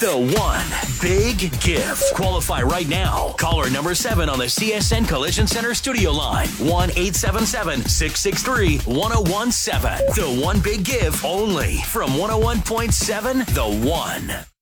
The One Big Gift. Qualify right now. Caller number 7 on the CSN Collision Center studio line. 1-877-663-1017. The One Big Give only from 101.7 The One.